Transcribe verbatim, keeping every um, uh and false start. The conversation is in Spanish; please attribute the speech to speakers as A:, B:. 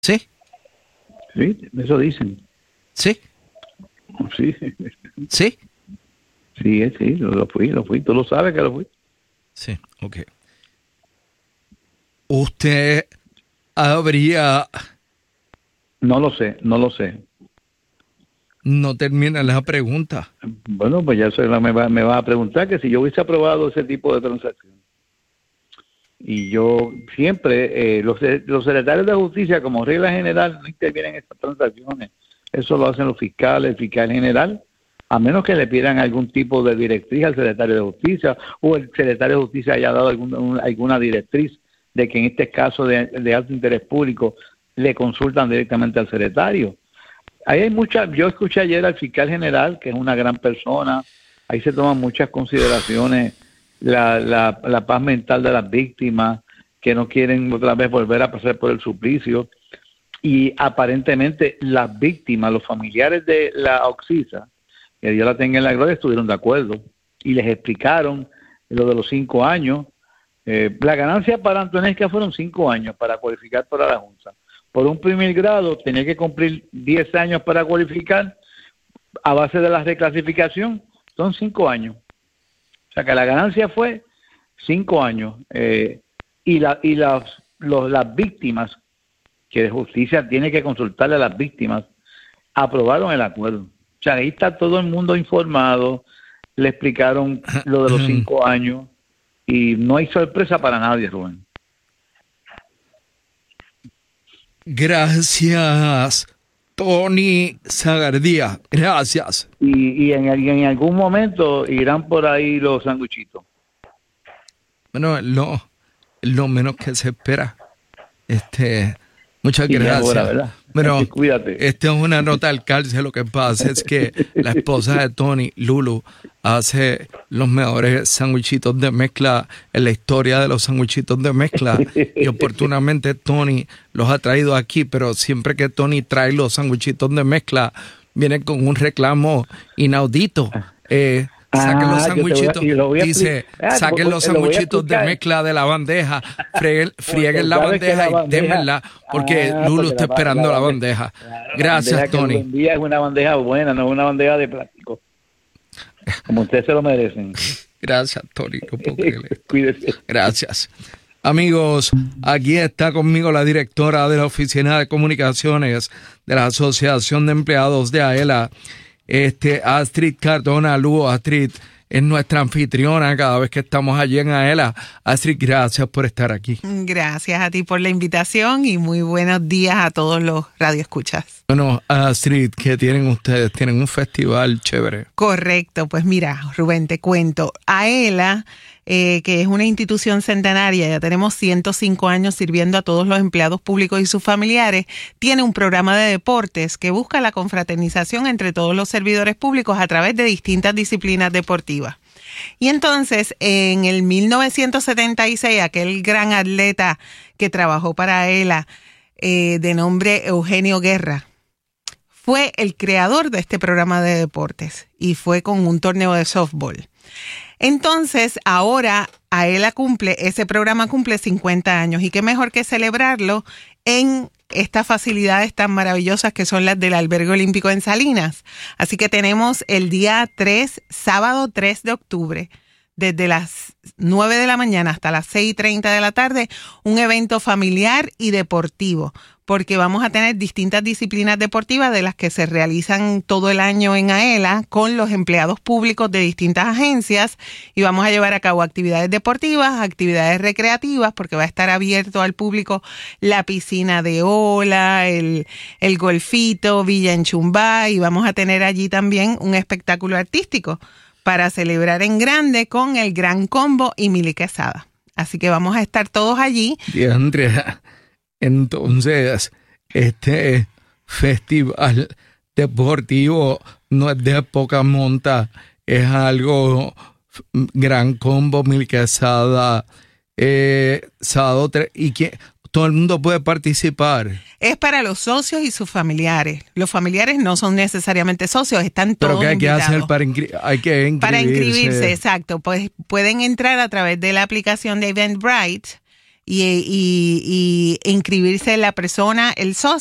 A: Sí.
B: Sí, eso dicen.
A: Sí.
B: Sí.
A: Sí.
B: Sí, sí, lo, lo fui, lo fui. Tú lo sabes que lo fui.
A: Sí, ok. Usted habría...
B: No lo sé, no lo sé.
A: No termina la pregunta.
B: Bueno, pues ya se la, me, va, me va a preguntar que si yo hubiese aprobado ese tipo de transacción. Y yo siempre, eh, los, los secretarios de justicia, como regla general, no intervienen en estas transacciones. Eso lo hacen los fiscales, el fiscal general, a menos que le pidan algún tipo de directriz al secretario de justicia o el secretario de justicia haya dado algún, un, alguna directriz de que en este caso de, de alto interés público le consultan directamente al secretario. Ahí hay muchas, yo escuché ayer al fiscal general, que es una gran persona, ahí se toman muchas consideraciones, la, la, la paz mental de las víctimas, que no quieren otra vez volver a pasar por el suplicio, y aparentemente las víctimas, los familiares de la Oxisa, que Dios la tenga en la gloria, estuvieron de acuerdo, y les explicaron lo de los cinco años. Eh, la ganancia para Antonesca fueron cinco años para cualificar para la Junta. Por un primer grado tenía que cumplir diez años para cualificar. A base de la reclasificación son cinco años. O sea que la ganancia fue cinco años. Eh, y la, y las, los, las víctimas, que de justicia tiene que consultarle a las víctimas, aprobaron el acuerdo. O sea, ahí está todo el mundo informado, le explicaron lo de los cinco años y no hay sorpresa para nadie, Rubén.
A: Gracias, Tony Zagardía. Gracias.
B: Y, y, en, y en algún momento irán por ahí los sanguchitos.
A: Bueno, lo, lo menos que se espera. Este, muchas
B: y
A: gracias.
B: Ahora, ¿verdad?
A: Bueno,
B: cuídate.
A: Esta es una nota al cárcel. Lo que pasa es que la esposa de Tony, Lulu, hace los mejores sandwichitos de mezcla en la historia de los sandwichitos de mezcla. Y oportunamente Tony los ha traído aquí, pero siempre que Tony trae los sandwichitos de mezcla, viene con un reclamo inaudito. Eh, Saquen los sandwichitos, dice, ah, saquen los sandwichitos de mezcla de la bandeja, frieguen, frieguen la bandeja y démenla, porque ah, Lulu porque está la, esperando la, la bandeja. La, la Gracias, bandeja Tony.
B: Que envía es una bandeja buena, no es una bandeja de plástico. Como ustedes se lo merecen.
A: Gracias, Tony. No puedo Cuídese. Gracias. Amigos, aquí está conmigo la directora de la Oficina de Comunicaciones de la Asociación de Empleados de AELA, Este, Astrid Cardona. Lugo, Astrid es nuestra anfitriona cada vez que estamos allí en AELA. Astrid, gracias por estar aquí.
C: Gracias a ti por la invitación y muy buenos días a todos los radioescuchas.
A: Bueno, Astrid, ¿qué tienen ustedes? Tienen un festival chévere.
C: Correcto, pues mira, Rubén, te cuento. AELA, eh, que es una institución centenaria, ya tenemos ciento cinco años sirviendo a todos los empleados públicos y sus familiares, tiene un programa de deportes que busca la confraternización entre todos los servidores públicos a través de distintas disciplinas deportivas. Y entonces, en el mil novecientos setenta y seis, aquel gran atleta que trabajó para AELA, eh, de nombre Eugenio Guerra, fue el creador de este programa de deportes y fue con un torneo de softball. Entonces, ahora AELA cumple, ese programa cumple cincuenta años y qué mejor que celebrarlo en estas facilidades tan maravillosas que son las del Albergue Olímpico en Salinas. Así que tenemos el día tres, sábado tres de octubre, desde las nueve de la mañana hasta las seis y treinta de la tarde, un evento familiar y deportivo, porque vamos a tener distintas disciplinas deportivas de las que se realizan todo el año en AELA con los empleados públicos de distintas agencias y vamos a llevar a cabo actividades deportivas, actividades recreativas, porque va a estar abierto al público la piscina de ola, el, el golfito, Villa Enchumbá, y vamos a tener allí también un espectáculo artístico para celebrar en grande con el Gran Combo y Mili Quesada. Así que vamos a estar todos allí.
A: Y Andrea, entonces, este festival deportivo no es de poca monta, es algo Gran Combo, Mili Quesada, eh, sábado tres, y que todo el mundo puede participar.
C: Es para los socios y sus familiares. Los familiares no son necesariamente socios, están todos
A: ¿Pero qué hay
C: invitados.
A: que hacer para, inscri- hay que inscribirse?
C: Para inscribirse, exacto. Pues pueden entrar a través de la aplicación de Eventbrite y, y, y inscribirse la persona, el socio.